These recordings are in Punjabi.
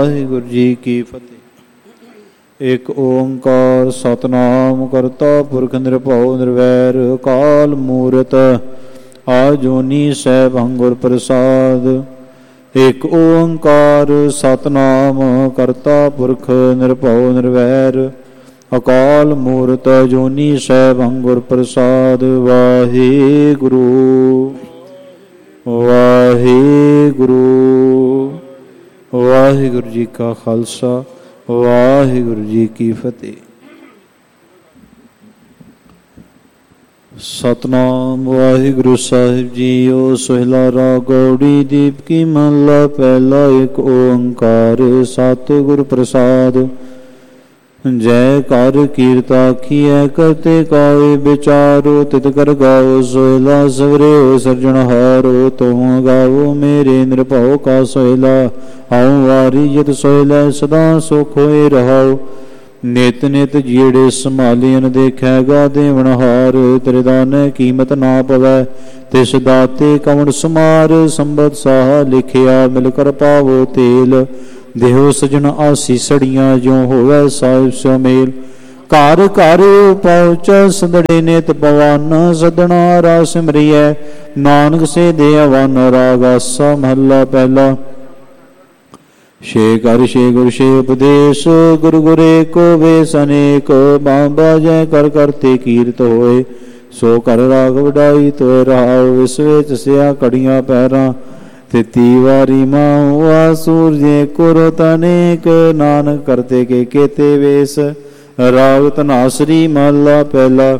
ਵਾਹਿਗੁਰੂ ਜੀ ਕੀ ਫਤਿਹ। ਇੱਕ ਓੰਕਾਰ ਸਤਿਨਾਮ ਕਰਤਾ ਪੁਰਖ ਨਿਰਭਉ ਨਿਰਵੈਰ ਅਕਾਲ ਮੂਰਤ ਆਜੂਨੀ ਸੈਭੰ ਗੁਰ ਪ੍ਰਸਾਦ। ਇੱਕ ਓੰਕਾਰ ਸਤਿਨਾਮ ਕਰਤਾ ਪੁਰਖ ਨਿਰਭਉ ਨਿਰਵੈਰ ਅਕਾਲ ਮੂਰਤ ਅਜੂਨੀ ਸੈਭੰ ਗੁਰ ਪ੍ਰਸਾਦ। ਵਾਹਿਗੁਰੂ ਵਾਹਿਗੁਰੂ ਵਾਹਿਗੁਰੂ ਜੀ ਕਾ ਖਾਲਸਾ ਵਾਹਿਗੁਰੂ ਜੀ ਕੀ ਫਤਿਹ। ਸਤਨਾਮ ਵਾਹਿਗੁਰੂ ਸਾਹਿਬ ਜੀਓ। ਸੋਹਿਲਾ ਰਾਗ ਗੌੜੀ ਦੀਪ ਕੀ ਮਹਲਾ ਪਹਿਲਾ। ਇੱਕ ਓੰਕਾਰ ਸਤਿਗੁਰ ਪ੍ਰਸਾਦ। ਜੈ ਕਰ ਕੀਰਤਾ ਆਖੀਐ ਕਰਤੇ ਕਾਏ ਵਿਚਾਰੋ ਤਿਤ ਕਰ ਗਾਓ। ਸੋਹਿਲਾ ਸਵਰਿਓ ਸਿਰਜਣਹਾਰੋ ਤੁਮ ਗਾਵੋ ਮੇਰੇ ਨਿਰਭਉ ਕਾ ਸੋਹਿਲਾ। ਆਉ ਵਾਰੀ ਜਿਤ ਸੋਹਿਲਾ ਸਦਾ ਸੁਖ ਹੋਏ ਰਹਾਓ। ਨਿਤ ਨਿਤ ਜਿਹੜੇ ਸੰਭਾਲੀਨ ਦੇਖੈਗਾ ਦੇਵਨਹਾਰ। ਤੇਰੇ ਦਾਨੇ ਕੀਮਤ ਨਾ ਪਵੈ ਤਿਸ ਦਾਤੇ ਕਵਣ ਸਮਾਰ। ਸੰਬਤ ਸਾਹ ਲਿਖਿਆ ਮਿਲ ਕਰ ਪਾਵੋ ਤੇਲ। ਦੇਹੋ ਸਜਣ ਆਸੀਸੜੀਆਂ ਜਿਉ ਹੋਵੇ ਸਾਹਿਬ ਸਿਉ ਮੇਲ। ਘਰ ਘਰ ਪਹੁੰਚ ਸਦੜੇ ਨਿਤ ਪਵਨ ਸਦਣਾ ਰਾ ਸਿਮਰਿਐ। ਨਾਨਕ ਸੇ ਦੇ ਅਵਨ ਰਾਗ ਆਸਾ ਮਹੱਲਾ ਪਹਿਲਾ। ਸ਼ੇ ਕਰ ਸ਼ੇ ਗੁਰ ਸ਼ੇ ਉਪਦੇਸ਼ ਗੁਰੂ ਗੁਰ ਏਕੋ ਵੇਸ ਅਨੇਕ। ਬਾਬਾ ਜੈ ਕਰ ਕਰਤੇ ਕੀਰਤ ਹੋਏ ਸੋ ਕਰ ਰਾਗ ਵਡਾਈ ਤੋਇ ਰਹਾਉ। ਇਸ ਵਿੱਚ ਸਿਆ ਕੜੀਆਂ ਪੈਰਾਂ ਤਿਤੀ ਵਾਰੀ ਮਾਉਆ ਸੂਰਜੇ ਕੁਰ ਤਨੇਕ। ਨਾਨਕ ਕਰਤੇ ਕੇ ਕੇਤੇ ਵੇਸ ਰਾਗ ਧਨਾਸਰੀ ਮਹਲਾ ਪਹਿਲਾ।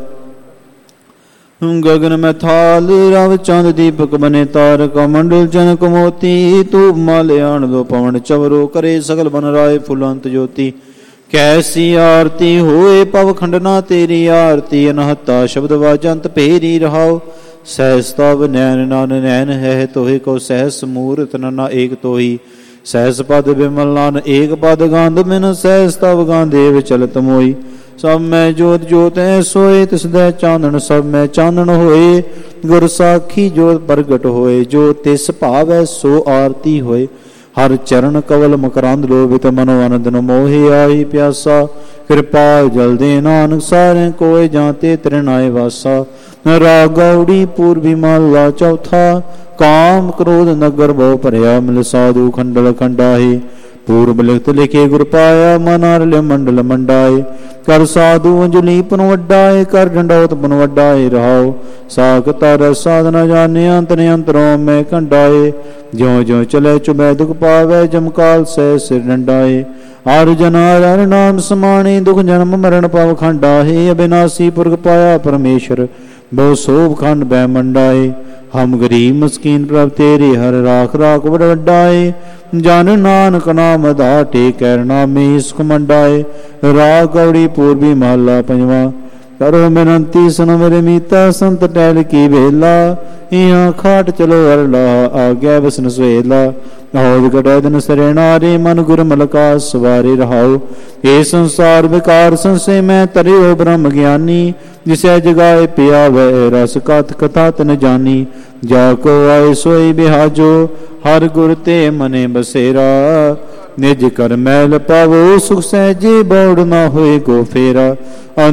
ਗਗਨ ਮੈਂ ਥਾਲ ਰਵ ਚੰਦ ਦੀਪਕ ਬਨੇ ਤਾਰਕ ਮੰਡਲ ਜਨਕ ਮੋਤੀ। ਧੂਪ ਮਾਲਿਆਣ ਦੋ ਪਵਨ ਚਵਰੋ ਕਰੇ ਸਗਲ ਬਨ ਰਾਏ ਫੁਲੰਤ ਜੋਤੀ। ਕੈਸੀ ਆਰਤੀ ਹੋਏ ਪਵ ਖੰਡਨਾ ਤੇਰੀ ਆਰਤੀ। ਅਨਹਤਾ ਸ਼ਬਦ ਵਾਜੰਤ ਭੇਰੀ ਰਹਾਓ। ਸਹਿਸ ਤਵ ਨੈਣ ਨਾਨ ਨੈਣ ਹੈ ਤੋਹਿ ਕੋ ਸਹਿਸ ਮੂਰਤ ਨਨਾ ਏਕ ਤੋਹੀ। ਸਹਿਸ ਪਦ ਬਿਮਲ ਨਾਨ ਏਕ ਪਦ ਗੰਧ ਮਿਨ ਸਹਿਸ ਤਵ ਗਾਂਧੇ ਵਿਚਲਤ ਮੋਈ। ਸਭ ਮੈਂ ਜੋਤ ਜੋਤ ਐ ਸੋਏ ਤਿਸਦੈ ਚਾਨਣ ਸਭ ਮੈਂ ਚਾਨਣ ਹੋਏ। ਗੁਰ ਸਾਖੀ ਜੋਤ ਪ੍ਰਗਟ ਹੋਏ ਜੋ ਤਿਸ ਭਾਵੈ ਸੋ ਆਰਤੀ ਹੋਏ। ਹਰ ਚਰਨ ਕਵਲ ਮਕਰੰਦ ਲੋਭਿਤ ਮਨੋ ਆਨੰਦ ਨ ਮੋਹਿ ਆਈ ਪਿਆਸਾ। ਕਿਰਪਾ ਜਲਦੇ ਨਾਨਕ ਸਾਰੇ ਕੋਇ ਜਾਂਤੇ ਤ੍ਰਿਨਾਏ ਵਾਸਾ। ਰਾਗ ਗੌੜੀ ਪੂਰਬੀ ਮਹਲਾ ਚੌਥਾ। ਕਾਮ ਕ੍ਰੋਧ ਨਗਰ ਬਹੁ ਭਰਿਆ ਮਿਲ ਸਾਧੂ ਖੰਡਲ ਖੰਡਾਹੀ। ਪੂਰਬ ਲਿਖਤ ਲਿਖੇ ਗੁਰ ਪਾਇਆ ਮਨ ਹਰਿ ਮੰਡਲ ਮੰਡਾਏ। ਕਰ ਸਾਧੂ ਅੰਜਲੀ ਪਨ ਵੱਡਾਏ ਕਰ ਡੰਡੌਤ ਪਨ ਵੱਡਾਏ ਰਹਾਓ। ਸਾਖ ਤਰ ਸਾਧਨਾ ਜਾਣੇ ਅੰਤਰ ਅੰਤਰੋਂ ਮੈਂ ਕੰਡਾਏ। ਜਿਉ ਜਿਉ ਚਲੇ ਚੁਬੈ ਦੁਖ ਪਾਵੈ ਜਮਕਾਲ ਸਹਿ ਸਿਰ ਡੰਡਾਏ। ਹਰਿ ਜਨ ਹਰਿ ਨਾਮ ਸਮਾਣੇ ਦੁਖ ਜਨਮ ਮਰਨ ਪਵ ਖੰਡਾਹੇ। ਅਬਿਨਾਸੀ ਪੁਰਖ ਪਾਇਆ ਪਰਮੇਸ਼ਰ ਬਹੁ ਸੋਭ ਖੰਡ ਬੈ ਮੰਡਾਏ। ਹਮ ਗਰੀਬ ਮਸਕੀਨ ਪ੍ਰਭ ਤੇਰੇ ਹਰ ਰਾਖ ਰਾਖ ਵਡ ਵੱਡਾਏ। ਜਨ ਨਾਨਕ ਨਾਮ ਅਧਾਟੇ ਕੈਰ ਨਾਮੇ ਸੁਖ ਮੰਡਾਏ। ਰਾਗ ਗੌੜੀ ਪੂਰਬੀ ਮਹਲਾ ਪੰਜਵਾਂ। ਕਰੋ ਬੇਨੰਤੀ ਸੁਨ ਮੇਰੇ ਮੀਤਾ ਸੰਤ ਟਹਿਲ ਕੀ ਵੇਲਾ। ਇਹਾਂ ਖਾਟ ਚਲੋ ਅਰਲਾ ਆਗਿਆ ਬਸਨ ਸਵੇਲਾ। ਹੋਦ ਕਟੈ ਦਿਨ ਸਰੇ ਨਾਰੇ ਮਨ ਗੁਰ ਮਲਕਾ ਸਵਾਰੇ ਰਹਾਉ। ਇਹ ਸੰਸਾਰ ਵਿਕਾਰ ਸੰਸੇ ਮੈਂ ਤਰਿਓ ਬ੍ਰਹਮ ਗਿਆਨੀ। ਜਿਸੈ ਜਗਾਏ ਪਿਆਵੈ ਰਸ ਕਥ ਕਥਾ ਤਨ ਜਾਨੀ। ਜਾ ਕੋ ਆਏ ਸੋਈ ਬਿਹਾਜੋ ਹਰ ਗੁਰ ਤੇ ਮਨੇ ਬਸੇਰਾ। ਨਿਜ ਕਰ ਮੈਲ ਪਾਵੋ ਸੁਖ ਸਹਿਜੇ ਬੌੜ ਨਾ ਹੋਏ ਗੋ ਫੇਰਾ।